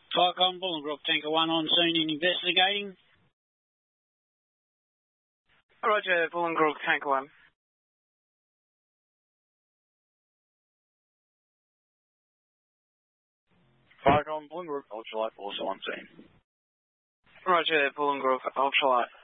Tycon, Bullengrook, Tanker 1 on scene and investigating. Roger, Bullengrook, Tanker 1. Tycon, Bullengrook, Ultralight also on scene. Roger, Bullengrook, Ultralight.